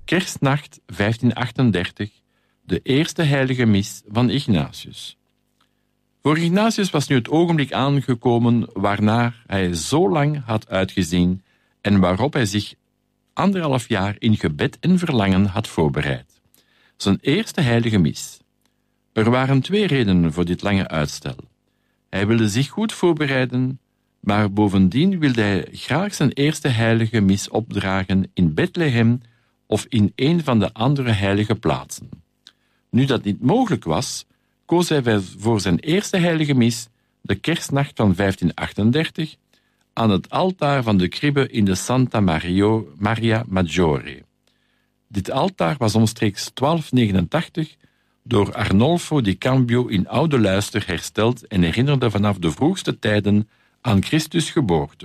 kerstnacht 1538, de eerste heilige mis van Ignatius. Voor Ignatius was nu het ogenblik aangekomen waarnaar hij zo lang had uitgezien en waarop hij zich 1,5 jaar in gebed en verlangen had voorbereid. Zijn eerste heilige mis. Er waren 2 redenen voor dit lange uitstel. Hij wilde zich goed voorbereiden, maar bovendien wilde hij graag zijn eerste heilige mis opdragen in Bethlehem of in een van de andere heilige plaatsen. Nu dat niet mogelijk was, koos hij voor zijn eerste heilige mis, de kerstnacht van 1538, aan het altaar van de kribbe in de Santa Maria Maggiore. Dit altaar was omstreeks 1289 door Arnolfo di Cambio in oude luister hersteld en herinnerde vanaf de vroegste tijden aan Christus' geboorte.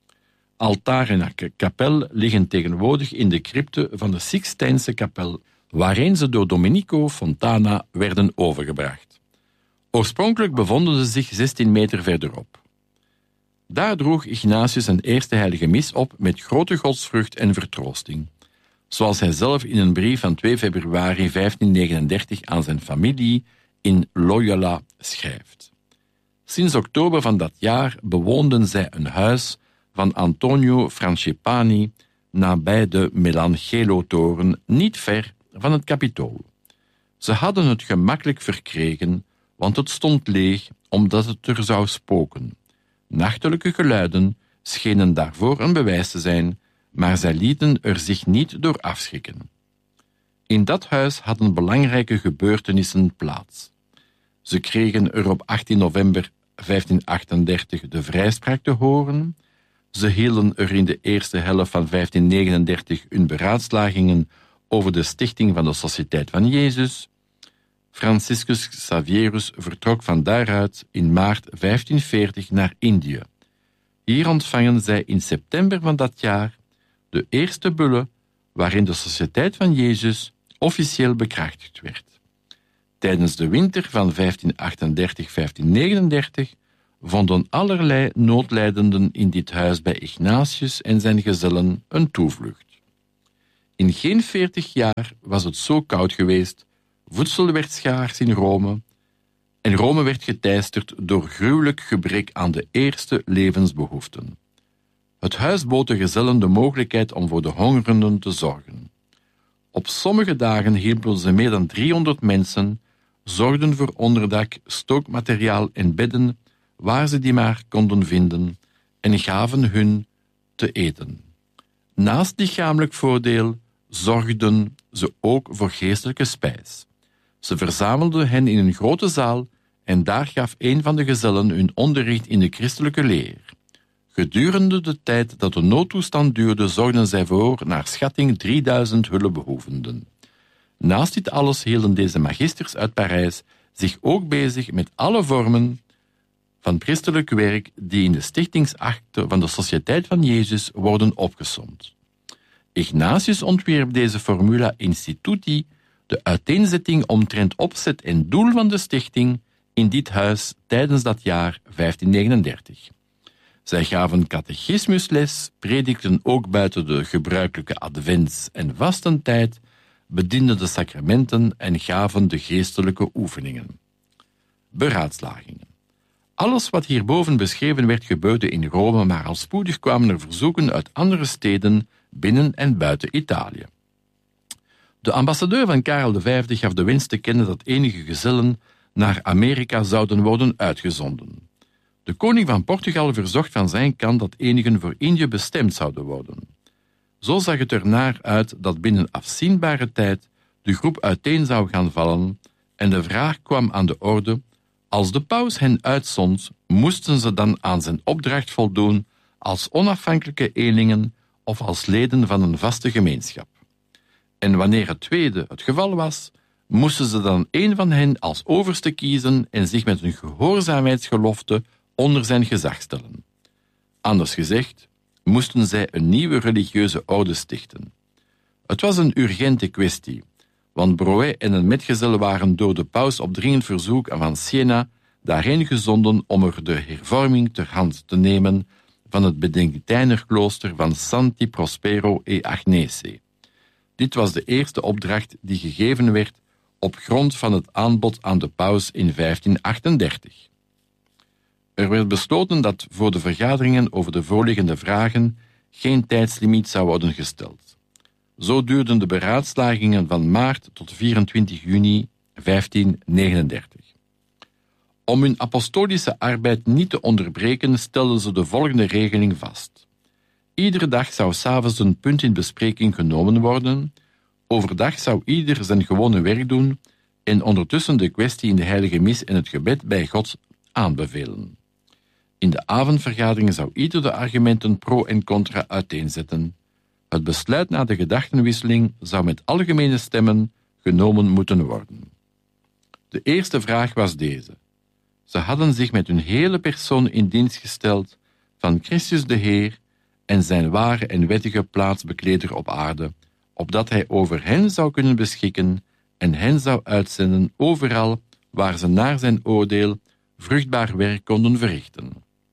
Altaar en kapel liggen tegenwoordig in de crypte van de Sixtijnse kapel, waarheen ze door Domenico Fontana werden overgebracht. Oorspronkelijk bevonden ze zich 16 meter verderop. Daar droeg Ignatius zijn eerste heilige mis op met grote godsvrucht en vertroosting, zoals hij zelf in een brief van 2 februari 1539 aan zijn familie in Loyola schrijft. Sinds oktober van dat jaar bewoonden zij een huis van Antonio Francipani nabij de Melangelo-toren, niet ver van het Capitool. Ze hadden het gemakkelijk verkregen, want het stond leeg omdat het er zou spoken. Nachtelijke geluiden schenen daarvoor een bewijs te zijn, maar zij lieten er zich niet door afschrikken. In dat huis hadden belangrijke gebeurtenissen plaats. Ze kregen er op 18 november 1538 de vrijspraak te horen. Ze hielden er in de eerste helft van 1539 hun beraadslagingen over de stichting van de Sociëteit van Jezus. Franciscus Xavierus vertrok van daaruit in maart 1540 naar Indië. Hier ontvangen zij in september van dat jaar de eerste bulle waarin de Sociëteit van Jezus officieel bekrachtigd werd. Tijdens de winter van 1538-1539 vonden allerlei noodlijdenden in dit huis bij Ignatius en zijn gezellen een toevlucht. In geen 40 jaar was het zo koud geweest, voedsel werd schaars in Rome en Rome werd geteisterd door gruwelijk gebrek aan de eerste levensbehoeften. Het huis bood de gezellen de mogelijkheid om voor de hongerenden te zorgen. Op sommige dagen hielpen ze meer dan 300 mensen, zorgden voor onderdak, stookmateriaal en bedden, waar ze die maar konden vinden, en gaven hun te eten. Naast lichamelijk voordeel zorgden ze ook voor geestelijke spijs. Ze verzamelden hen in een grote zaal en daar gaf een van de gezellen hun onderricht in de christelijke leer. Gedurende de tijd dat de noodtoestand duurde, zorgden zij voor, naar schatting, 3000 hulpbehoevenden. Naast dit alles hielden deze magisters uit Parijs zich ook bezig met alle vormen van christelijk werk die in de stichtingsakte van de Sociëteit van Jezus worden opgesomd. Ignatius ontwierp deze formula instituti, de uiteenzetting omtrent opzet en doel van de stichting, in dit huis tijdens dat jaar 1539. Zij gaven catechismusles, predikten ook buiten de gebruikelijke advents- en vastentijd, bedienden de sacramenten en gaven de geestelijke oefeningen. Beraadslagingen. Alles wat hierboven beschreven werd gebeurde in Rome, maar al spoedig kwamen er verzoeken uit andere steden binnen en buiten Italië. De ambassadeur van Karel V gaf de wens te kennen dat enige gezellen naar Amerika zouden worden uitgezonden. De koning van Portugal verzocht van zijn kant dat enigen voor Indië bestemd zouden worden. Zo zag het ernaar uit dat binnen afzienbare tijd de groep uiteen zou gaan vallen en de vraag kwam aan de orde: als de paus hen uitzond, moesten ze dan aan zijn opdracht voldoen als onafhankelijke eenlingen of als leden van een vaste gemeenschap. En wanneer het tweede het geval was, moesten ze dan een van hen als overste kiezen en zich met een gehoorzaamheidsgelofte onder zijn gezag stellen. Anders gezegd, moesten zij een nieuwe religieuze orde stichten. Het was een urgente kwestie, want Broë en een metgezel waren door de paus op dringend verzoek van Siena daarheen gezonden om er de hervorming ter hand te nemen van het Benedictijnerklooster van Santi Prospero e Agnese. Dit was de eerste opdracht die gegeven werd op grond van het aanbod aan de paus in 1538. Er werd besloten dat voor de vergaderingen over de voorliggende vragen geen tijdslimiet zou worden gesteld. Zo duurden de beraadslagingen van maart tot 24 juni 1539. Om hun apostolische arbeid niet te onderbreken, stelden ze de volgende regeling vast. Iedere dag zou 's avonds een punt in bespreking genomen worden, overdag zou ieder zijn gewone werk doen en ondertussen de kwestie in de heilige mis en het gebed bij God aanbevelen. In de avondvergadering zou ieder de argumenten pro en contra uiteenzetten. Het besluit na de gedachtenwisseling zou met algemene stemmen genomen moeten worden. De eerste vraag was deze. Ze hadden zich met hun hele persoon in dienst gesteld van Christus de Heer en zijn ware en wettige plaatsbekleder op aarde, opdat hij over hen zou kunnen beschikken en hen zou uitzenden overal waar ze naar zijn oordeel vruchtbaar werk konden verrichten.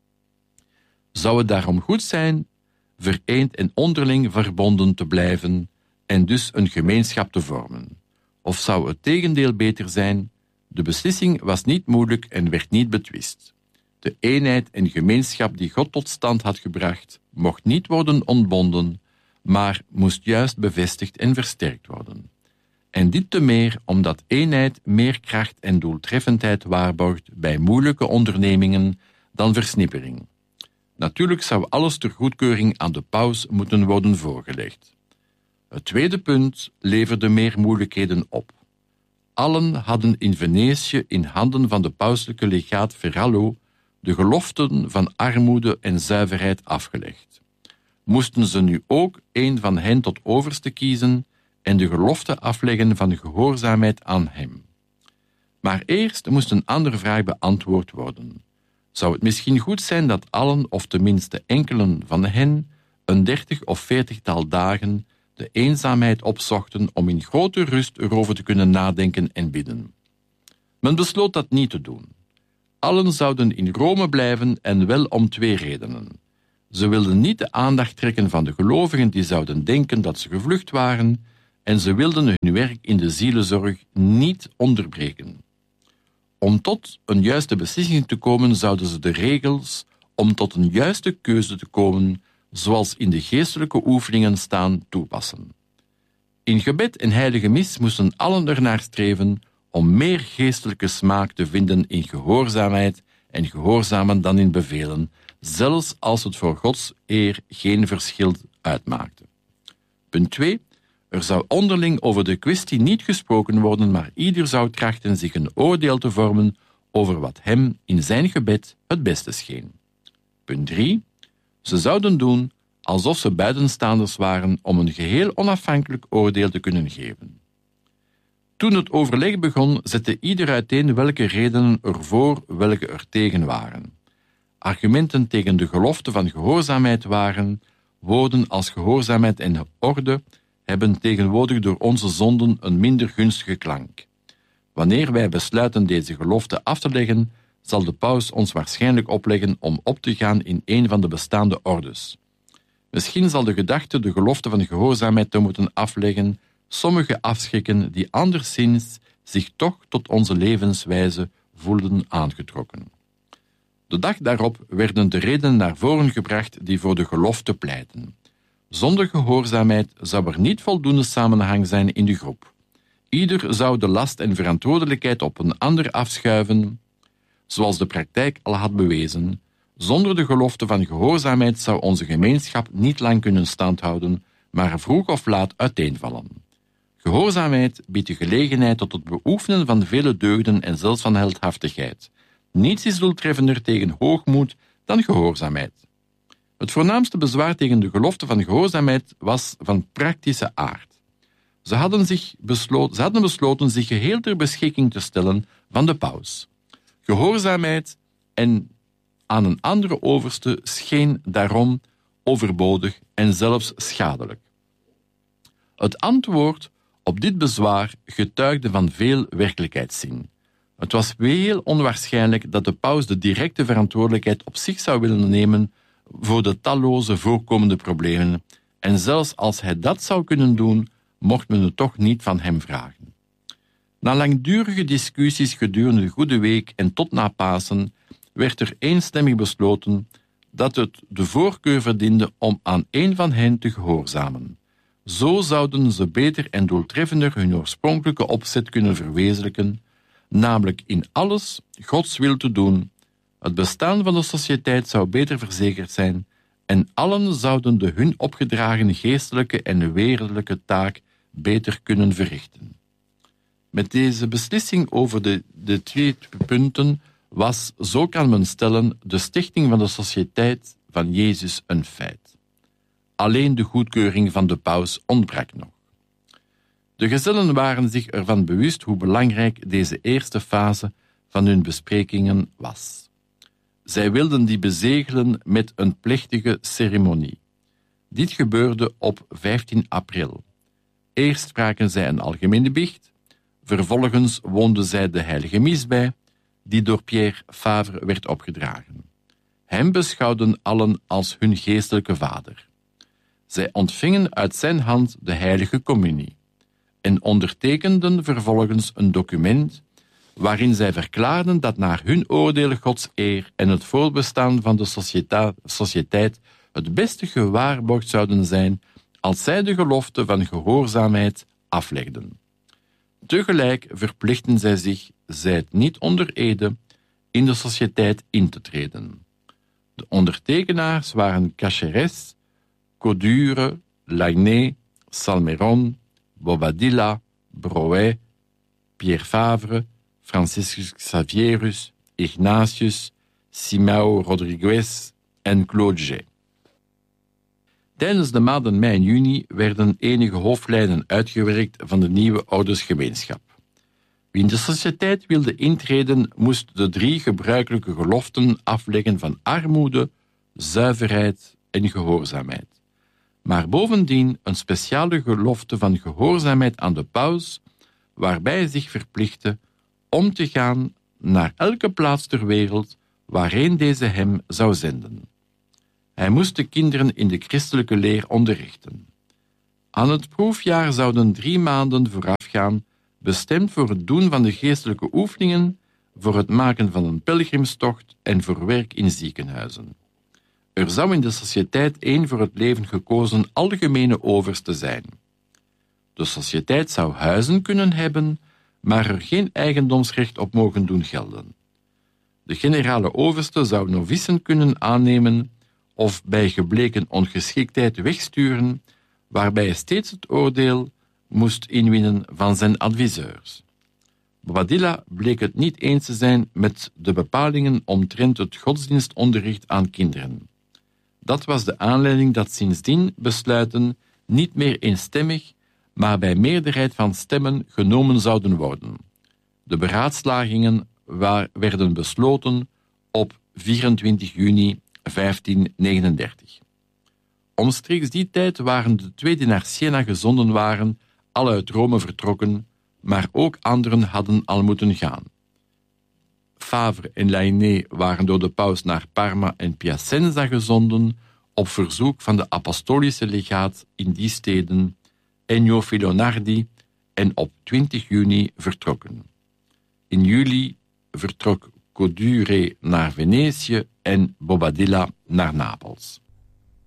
Zou het daarom goed zijn vereend en onderling verbonden te blijven en dus een gemeenschap te vormen? Of zou het tegendeel beter zijn? De beslissing was niet moeilijk en werd niet betwist. De eenheid en gemeenschap die God tot stand had gebracht, mocht niet worden ontbonden, maar moest juist bevestigd en versterkt worden. En dit te meer omdat eenheid meer kracht en doeltreffendheid waarborgt bij moeilijke ondernemingen dan versnippering. Natuurlijk zou alles ter goedkeuring aan de paus moeten worden voorgelegd. Het tweede punt leverde meer moeilijkheden op. Allen hadden in Venetië in handen van de pauselijke legaat Ferrallo de geloften van armoede en zuiverheid afgelegd. Moesten ze nu ook een van hen tot overste kiezen en de gelofte afleggen van gehoorzaamheid aan hem. Maar eerst moest een andere vraag beantwoord worden. Zou het misschien goed zijn dat allen, of tenminste enkelen van hen, een 30 of 40-tal dagen de eenzaamheid opzochten om in grote rust erover te kunnen nadenken en bidden? Men besloot dat niet te doen. Allen zouden in Rome blijven en wel om 2 redenen. Ze wilden niet de aandacht trekken van de gelovigen die zouden denken dat ze gevlucht waren en ze wilden hun werk in de zielenzorg niet onderbreken. Om tot een juiste beslissing te komen zouden ze de regels om tot een juiste keuze te komen, zoals in de geestelijke oefeningen staan, toepassen. In gebed en heilige mis moesten allen ernaar streven om meer geestelijke smaak te vinden in gehoorzaamheid en gehoorzamen dan in bevelen, zelfs als het voor Gods eer geen verschil uitmaakte. Punt 2. Er zou onderling over de kwestie niet gesproken worden, maar ieder zou trachten zich een oordeel te vormen over wat hem in zijn gebed het beste scheen. Punt 3. Ze zouden doen alsof ze buitenstaanders waren om een geheel onafhankelijk oordeel te kunnen geven. Toen het overleg begon, zette ieder uiteen welke redenen er voor, welke er tegen waren. Argumenten tegen de gelofte van gehoorzaamheid waren: woorden als gehoorzaamheid en orde hebben tegenwoordig door onze zonden een minder gunstige klank. Wanneer wij besluiten deze gelofte af te leggen, zal de paus ons waarschijnlijk opleggen om op te gaan in een van de bestaande ordes. Misschien zal de gedachte de gelofte van gehoorzaamheid te moeten afleggen sommigen afschrikken die anderszins zich toch tot onze levenswijze voelden aangetrokken. De dag daarop werden de redenen naar voren gebracht die voor de gelofte pleiten. Zonder gehoorzaamheid zou er niet voldoende samenhang zijn in de groep. Ieder zou de last en verantwoordelijkheid op een ander afschuiven, zoals de praktijk al had bewezen. Zonder de gelofte van gehoorzaamheid zou onze gemeenschap niet lang kunnen standhouden, maar vroeg of laat uiteenvallen. Gehoorzaamheid biedt de gelegenheid tot het beoefenen van vele deugden en zelfs van heldhaftigheid. Niets is doeltreffender tegen hoogmoed dan gehoorzaamheid. Het voornaamste bezwaar tegen de gelofte van gehoorzaamheid was van praktische aard. Ze hadden besloten zich geheel ter beschikking te stellen van de paus. Gehoorzaamheid en aan een andere overste scheen daarom overbodig en zelfs schadelijk. Het antwoord op dit bezwaar getuigde van veel werkelijkheidszin. Het was heel onwaarschijnlijk dat de paus de directe verantwoordelijkheid op zich zou willen nemen voor de talloze voorkomende problemen, en zelfs als hij dat zou kunnen doen, mocht men het toch niet van hem vragen. Na langdurige discussies gedurende de Goede Week en tot na Pasen werd er eenstemmig besloten dat het de voorkeur verdiende om aan een van hen te gehoorzamen. Zo zouden ze beter en doeltreffender hun oorspronkelijke opzet kunnen verwezenlijken, namelijk in alles Gods wil te doen. Het bestaan van de sociëteit zou beter verzekerd zijn en allen zouden de hun opgedragen geestelijke en wereldlijke taak beter kunnen verrichten. Met deze beslissing over de 2 punten was, zo kan men stellen, de stichting van de Sociëteit van Jezus een feit. Alleen de goedkeuring van de paus ontbrak nog. De gezellen waren zich ervan bewust hoe belangrijk deze eerste fase van hun besprekingen was. Zij wilden die bezegelen met een plechtige ceremonie. Dit gebeurde op 15 april. Eerst spraken zij een algemene biecht, vervolgens woonden zij de heilige mis bij, die door Pierre Favre werd opgedragen. Hem beschouwden allen als hun geestelijke vader. Zij ontvingen uit zijn hand de heilige communie en ondertekenden vervolgens een document waarin zij verklaarden dat naar hun oordeel Gods eer en het voortbestaan van de sociëteit het beste gewaarborgd zouden zijn als zij de gelofte van gehoorzaamheid aflegden. Tegelijk verplichten zij zich, zij het niet onder ede, in de sociëteit in te treden. De ondertekenaars waren Cacheres, Codure, Lagné, Salmeron, Bobadilla, Broet, Pierre Favre, Franciscus Xavierus, Ignatius, Simão Rodrigues en Claude J. Tijdens de maanden mei en juni werden enige hoofdlijnen uitgewerkt van de nieuwe ordensgemeenschap. Wie in de sociëteit wilde intreden, moest de 3 gebruikelijke geloften afleggen van armoede, zuiverheid en gehoorzaamheid. Maar bovendien een speciale gelofte van gehoorzaamheid aan de paus, waarbij hij zich verplichtte om te gaan naar elke plaats ter wereld waarheen deze hem zou zenden. Hij moest de kinderen in de christelijke leer onderrichten. Aan het proefjaar zouden 3 maanden voorafgaan, bestemd voor het doen van de geestelijke oefeningen, voor het maken van een pelgrimstocht en voor werk in ziekenhuizen. Er zou in de sociëteit 1 voor het leven gekozen algemene overste zijn. De sociëteit zou huizen kunnen hebben, maar er geen eigendomsrecht op mogen doen gelden. De generale overste zou novissen kunnen aannemen of bij gebleken ongeschiktheid wegsturen, waarbij hij steeds het oordeel moest inwinnen van zijn adviseurs. Bobadilla bleek het niet eens te zijn met de bepalingen omtrent het godsdienstonderricht aan kinderen. Dat was de aanleiding dat sindsdien besluiten niet meer eenstemmig, maar bij meerderheid van stemmen genomen zouden worden. De beraadslagingen werden besloten op 24 juni 1539. Omstreeks die tijd waren de 2 die naar Siena gezonden waren, al uit Rome vertrokken, maar ook anderen hadden al moeten gaan. Favre en Lainé waren door de paus naar Parma en Piacenza gezonden op verzoek van de apostolische legaat in die steden, Ennio Filonardi, en op 20 juni vertrokken. In juli vertrok Codure naar Venetië en Bobadilla naar Napels.